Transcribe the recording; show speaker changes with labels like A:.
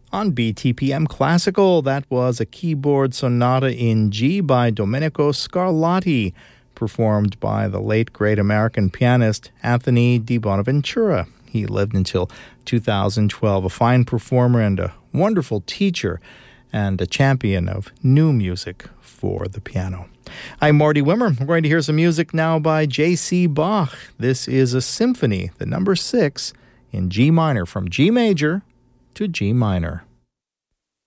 A: On BTPM Classical, that was a keyboard sonata in G by Domenico Scarlatti, performed by the late great American pianist Anthony Di Bonaventura. He lived until 2012, a fine performer and a wonderful teacher and a champion of new music for the piano. I'm Marty Wimmer. We're going to hear some music now by J.C. Bach. This is a symphony, the number 6, in G minor, from G major to G minor.